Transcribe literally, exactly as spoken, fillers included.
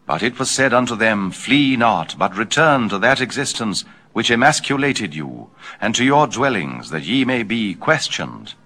But it was said unto them, Flee not, but return to that existence which emasculated you, and to your dwellings, that ye may be questioned.